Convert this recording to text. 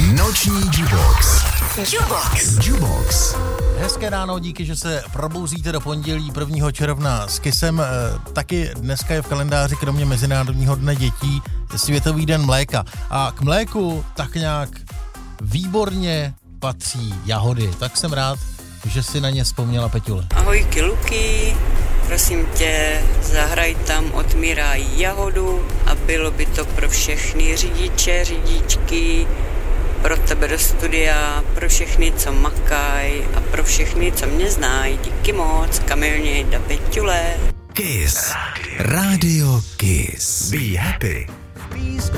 Noční Jubox. Jubox. Hezké ráno, díky, že se probouzíte do pondělí 1. června s Kissem. Taky dneska je v kalendáři kromě Mezinárodního dne dětí Světový den mléka. A k mléku tak nějak výborně patří jahody. Tak jsem rád, že si na ně vzpomněla Peťule. Ahojky Luky, prosím tě, zahraj tam od Mira Jahodu a bylo by to pro všechny řidiče, řidičky, pro tebe do studia, pro všechny, co makaj a pro všechny, co mě znají. Díky moc, Kamilně da Peťule. Kiss. Radio Kiss. Be happy.